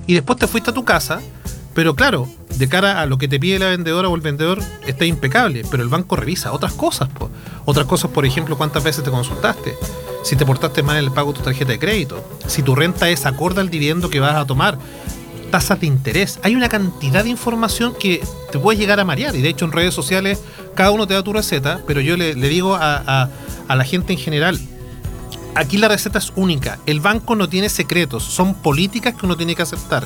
y después te fuiste a tu casa, pero claro, de cara a lo que te pide la vendedora o el vendedor, está impecable, pero el banco revisa otras cosas, po. Otras cosas, por ejemplo, cuántas veces te consultaste, si te portaste mal en el pago de tu tarjeta de crédito, si tu renta es acorde al dividendo que vas a tomar, tasas de interés. Hay una cantidad de información que te puede llegar a marear, y de hecho en redes sociales cada uno te da tu receta, pero yo le digo a la gente en general, aquí la receta es única. El banco no tiene secretos, son políticas que uno tiene que aceptar.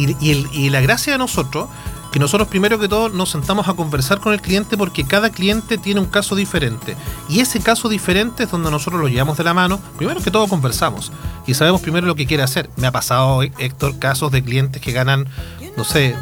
Y la gracia de nosotros, que nosotros primero que todo nos sentamos a conversar con el cliente, porque cada cliente tiene un caso diferente. Y ese caso diferente es donde nosotros lo llevamos de la mano. Primero que todo conversamos y sabemos primero lo que quiere hacer. Me ha pasado, Héctor, casos de clientes que ganan, no sé,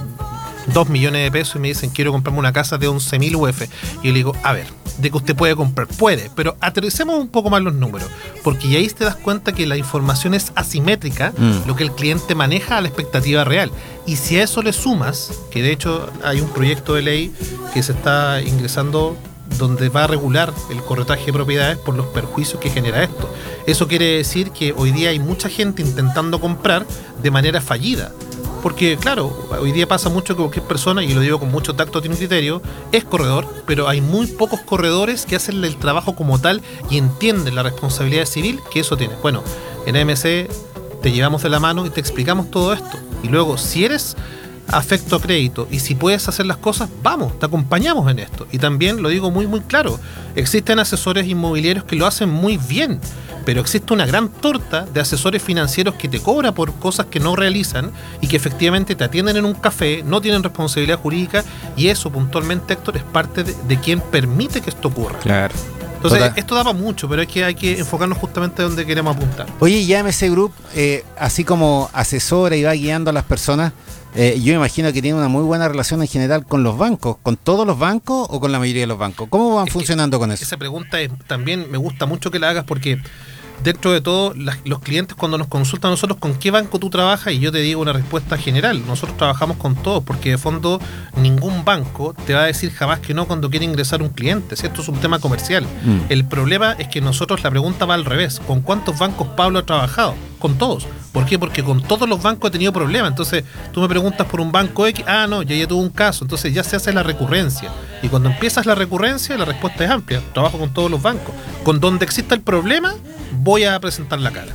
2 millones de pesos y me dicen quiero comprarme una casa de 11.000 UF. Y yo le digo, a ver, de que usted puede comprar, puede, pero aterricemos un poco más los números, porque ahí te das cuenta que la información es asimétrica, lo que el cliente maneja a la expectativa real. Y si a eso le sumas, que de hecho hay un proyecto de ley que se está ingresando donde va a regular el corretaje de propiedades por los perjuicios que genera esto. Eso quiere decir que hoy día hay mucha gente intentando comprar de manera fallida. Porque, claro, hoy día pasa mucho que cualquier persona, y lo digo con mucho tacto, tiene un criterio, es corredor, pero hay muy pocos corredores que hacen el trabajo como tal y entienden la responsabilidad civil que eso tiene. Bueno, en AMC te llevamos de la mano y te explicamos todo esto. Y luego, si eres afecto a crédito y si puedes hacer las cosas, vamos, te acompañamos en esto. Y también lo digo muy, muy claro, existen asesores inmobiliarios que lo hacen muy bien, pero existe una gran torta de asesores financieros que te cobran por cosas que no realizan y que efectivamente te atienden en un café, no tienen responsabilidad jurídica, y eso puntualmente, Héctor, es parte de quien permite que esto ocurra. Claro. Entonces, esto da para mucho, pero hay que enfocarnos justamente donde queremos apuntar. Oye, ya AMC Group, así como asesora y va guiando a las personas, yo imagino que tiene una muy buena relación en general con los bancos, ¿con todos los bancos o con la mayoría de los bancos? ¿Cómo van funcionando con eso? Esa pregunta también me gusta mucho que la hagas, porque dentro de todo, los clientes cuando nos consultan a nosotros con qué banco tú trabajas, y yo te digo una respuesta general, nosotros trabajamos con todos, porque de fondo ningún banco te va a decir jamás que no cuando quiere ingresar un cliente, si esto es un tema comercial. El problema es que nosotros, la pregunta va al revés, ¿con cuántos bancos Pablo ha trabajado? Con todos. ¿Por qué? Porque con todos los bancos he tenido problemas. Entonces tú me preguntas por un banco X, no, yo ya tuve un caso, entonces ya se hace la recurrencia, y cuando empiezas la recurrencia la respuesta es amplia, trabajo con todos los bancos, con donde exista el problema voy a presentar la cara.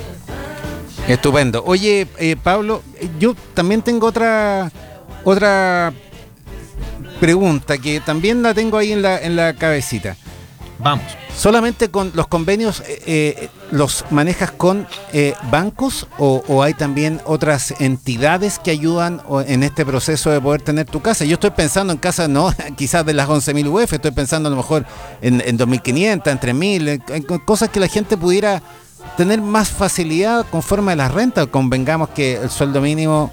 Estupendo. Oye, Pablo, yo también tengo otra pregunta que también la tengo ahí en la cabecita. Vamos. ¿Solamente con los convenios los manejas con bancos o hay también otras entidades que ayudan en este proceso de poder tener tu casa? Yo estoy pensando en casas, no quizás de las 11.000 UF, estoy pensando a lo mejor en 2.500, en 3.000, en cosas que la gente pudiera tener más facilidad conforme a las rentas. Convengamos que el sueldo mínimo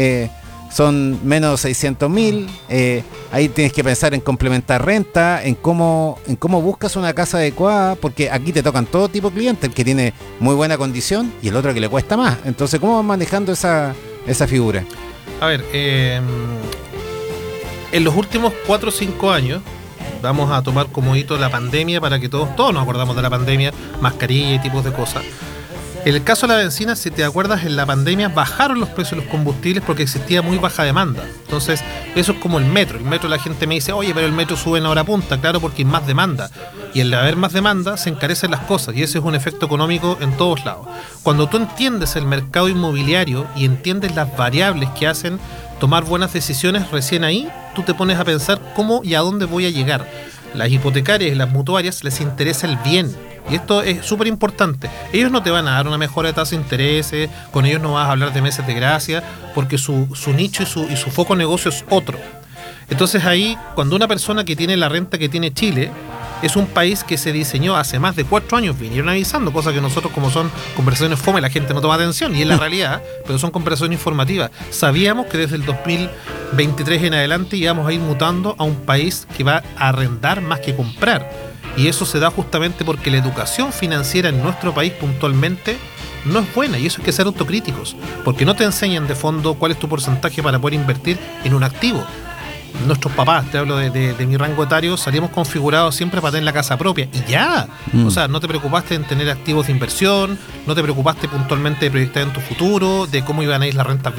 son menos de 600.000, ahí tienes que pensar en complementar renta, en cómo buscas una casa adecuada, porque aquí te tocan todo tipo de clientes, el que tiene muy buena condición y el otro que le cuesta más. Entonces, ¿cómo vas manejando esa figura? A ver, en los últimos 4 o 5 años, vamos a tomar como hito la pandemia para que todos nos acordamos de la pandemia, mascarilla y tipos de cosas. En el caso de la benzina, si te acuerdas, en la pandemia bajaron los precios de los combustibles porque existía muy baja demanda. Entonces, eso es como el metro. El metro, la gente me dice, oye, pero el metro sube en hora punta. Claro, porque hay más demanda. Y al haber más demanda, se encarecen las cosas. Y ese es un efecto económico en todos lados. Cuando tú entiendes el mercado inmobiliario y entiendes las variables que hacen tomar buenas decisiones, recién ahí tú te pones a pensar cómo y a dónde voy a llegar. Las hipotecarias y las mutuarias les interesa el bien. Y esto es súper importante. Ellos no te van a dar una mejora de tasa de interés, con ellos no vas a hablar de meses de gracia, porque su nicho y su foco de negocio es otro. Entonces ahí, cuando una persona que tiene la renta que tiene Chile, es un país que se diseñó hace más de 4 años, vinieron avisando, cosas que nosotros, como son conversaciones fome, la gente no toma atención, y es la realidad, pero son conversaciones informativas. Sabíamos que desde el 2023 en adelante íbamos a ir mutando a un país que va a arrendar más que comprar. Y eso se da justamente porque la educación financiera en nuestro país puntualmente no es buena, y eso hay que ser autocríticos, porque no te enseñan de fondo cuál es tu porcentaje para poder invertir en un activo. Nuestros papás, te hablo de mi rango etario, salíamos configurados siempre para tener la casa propia y ya. O sea, no te preocupaste en tener activos de inversión, no te preocupaste puntualmente de proyectar en tu futuro, de cómo iban a ir las rentas